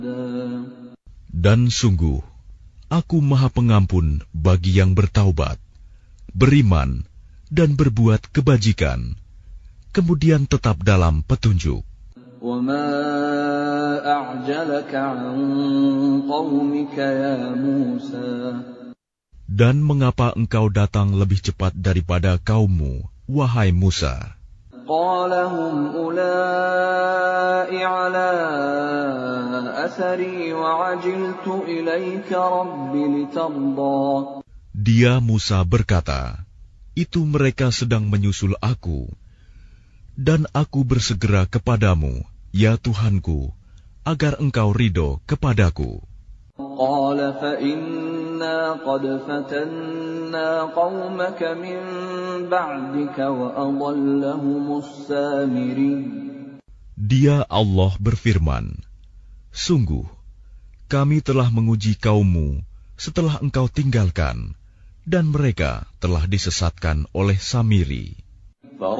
Dan sungguh, Aku Maha Pengampun bagi yang bertaubat, beriman, dan berbuat kebajikan, kemudian tetap dalam petunjuk. وَمَا أَعْجَلَكَ عَنْ قَوْمِكَ يَا مُوسَى. Dan mengapa engkau datang lebih cepat daripada kaummu, wahai Musa? قَالَ هُمْ أُولَاءِ عَلَىٰ أَثَرِي وَعَجِلْتُ إِلَيْكَ رَبِّ لِتَرْضَىٰ. Dia Musa berkata, itu mereka sedang menyusul aku, dan aku bersegera kepadamu, ya Tuhanku, agar engkau ridho kepadaku. قَالَ فَإِنَّا قَدْ فَتَنَّا قَوْمَكَ مِن بَعْدِكَ وَأَضَلَّهُمُ السَّامِرِيُّ. Dia Allah berfirman, sungguh, kami telah menguji kaummu setelah engkau tinggalkan, dan mereka telah disesatkan oleh Samiri.